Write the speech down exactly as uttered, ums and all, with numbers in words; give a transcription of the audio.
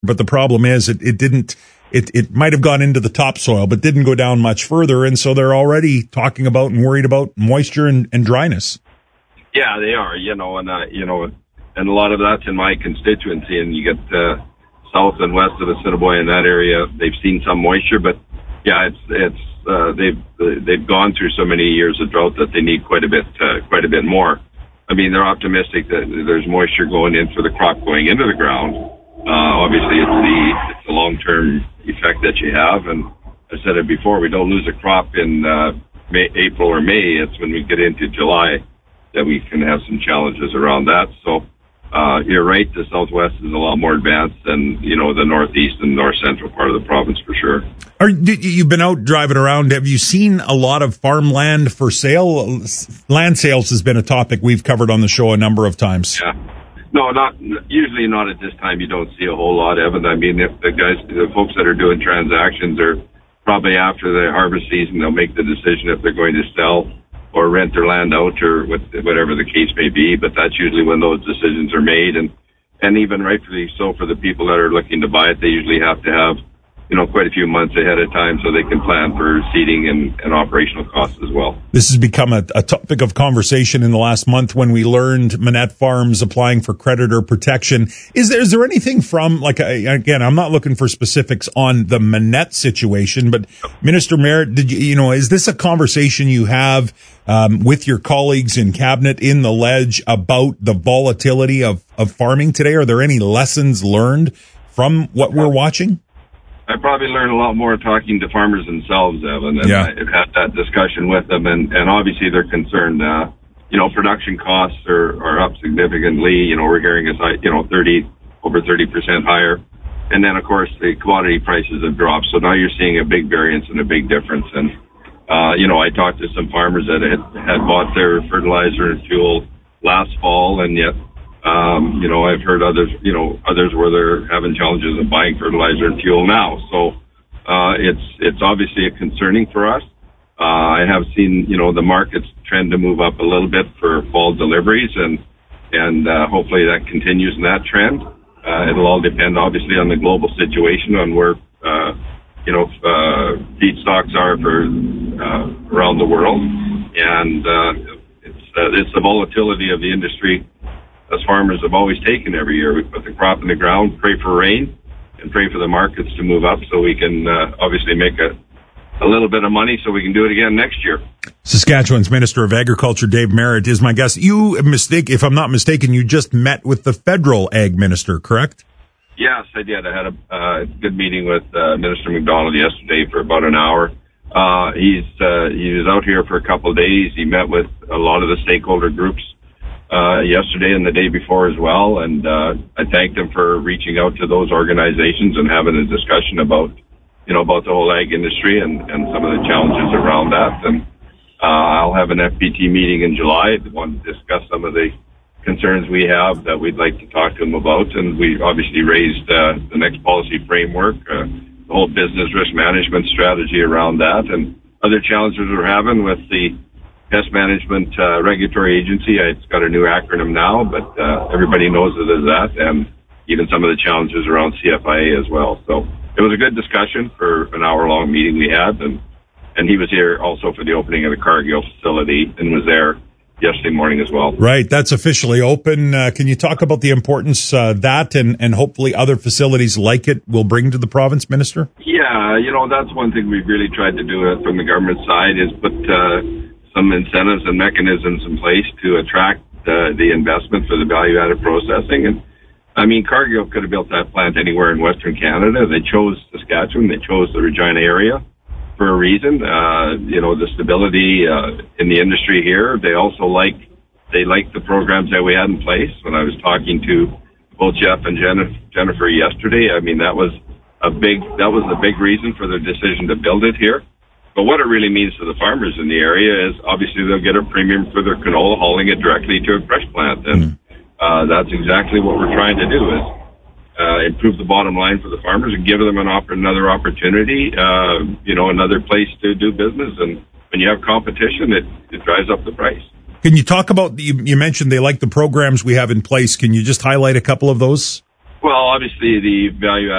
but the problem is it, it didn't, it, it might have gone into the topsoil, but didn't go down much further. And so they're already talking about and worried about moisture and, and dryness. Yeah, they are, you know, and, uh, you know, and a lot of that's in my constituency, and you get, uh, south and west of Assiniboia in that area, they've seen some moisture, but yeah, it's, it's, uh, they've, they've gone through so many years of drought that they need quite a bit, uh, quite a bit more. I mean, they're optimistic that there's moisture going in for the crop going into the ground. Uh, obviously it's the, it's the long-term effect that you have. And I said it before, we don't lose a crop in, uh, May, April or May. It's when we get into July that we can have some challenges around that. So, Uh, you're right, the Southwest is a lot more advanced than, you know, the Northeast and North Central part of the province for sure. Are, you've been out driving around. Have you seen a lot of farmland for sale? Land sales has been a topic we've covered on the show a number of times. Yeah. No, not, usually not at this time. You don't see a whole lot, Evan. I mean, if the guys, the folks that are doing transactions are probably after the harvest season, they'll make the decision if they're going to sell or rent their land out, or whatever the case may be. But that's usually when those decisions are made. And, and even rightfully so for the people that are looking to buy it, they usually have to have, you know, quite a few months ahead of time so they can plan for seeding and, and operational costs as well. This has become a, a topic of conversation in the last month when we learned Manette Farms applying for creditor protection. Is there, is there anything from, like, again, I'm not looking for specifics on the Manette situation, but Minister Merritt, did you, you know, is this a conversation you have um, with your colleagues in cabinet in the Ledge about the volatility of, of farming today? Are there any lessons learned from what we're watching? I probably learned a lot more talking to farmers themselves, Evan, and yeah. I've had that discussion with them, and, and obviously they're concerned. Uh, you know, production costs are, are up significantly. You know, we're hearing it's, you know, thirty, over thirty percent higher. And then, of course, the commodity prices have dropped, so now you're seeing a big variance and a big difference. And, uh, you know, I talked to some farmers that had, had bought their fertilizer and fuel last fall, and yet, Um, you know, I've heard others, you know, others where they're having challenges in buying fertilizer and fuel now. So, uh, it's, it's obviously a concerning for us. Uh, I have seen, you know, the markets trend to move up a little bit for fall deliveries, and, and, uh, hopefully that continues in that trend. Uh, it'll all depend obviously on the global situation, on where, uh, you know, uh, feedstocks are for, uh, around the world. And, uh, it's, uh, it's the volatility of the industry as farmers have always taken every year. We put the crop in the ground, pray for rain, and pray for the markets to move up so we can uh, obviously make a, a little bit of money so we can do it again next year. Saskatchewan's Minister of Agriculture, Dave Merritt, is my guest. You, mistake, if I'm not mistaken, you just met with the federal ag minister, correct? Yes, I did. I had a uh, good meeting with uh, Minister McDonald yesterday for about an hour. Uh, he's uh, he was out here for a couple of days. He met with a lot of the stakeholder groups Uh, yesterday and the day before as well, and uh, I thanked him for reaching out to those organizations and having a discussion about, you know, about the whole ag industry and, and some of the challenges around that. And uh, I'll have an F P T meeting in July. I want to discuss some of the concerns we have that we'd like to talk to him about, and we obviously raised uh, the next policy framework, uh, the whole business risk management strategy around that, and other challenges we're having with the Pest Management uh, Regulatory Agency. It's got a new acronym now, but uh, everybody knows it as that, and even some of the challenges around C F I A as well. So it was a good discussion for an hour-long meeting we had, and, and he was here also for the opening of the Cargill facility and was there yesterday morning as well. Right, that's officially open. Uh, can you talk about the importance uh, that and, and hopefully other facilities like it will bring to the province, Minister? Yeah, you know, that's one thing we've really tried to do uh, from the government side is put uh, some incentives and mechanisms in place to attract uh, the investment for the value-added processing. And I mean, Cargill could have built that plant anywhere in Western Canada. They chose Saskatchewan. They chose the Regina area for a reason. Uh, you know, the stability uh, in the industry here. They also like they like the programs that we had in place. When I was talking to both Jeff and Jennifer yesterday, I mean, that was a big that was the big reason for their decision to build it here. But what it really means to the farmers in the area is obviously they'll get a premium for their canola, hauling it directly to a fresh plant. And uh, that's exactly what we're trying to do is uh, improve the bottom line for the farmers and give them an op- another opportunity, uh, you know, another place to do business. And when you have competition, it, it drives up the price. Can you talk about, you, you mentioned they like the programs we have in place. Can you just highlight a couple of those? Well, obviously the value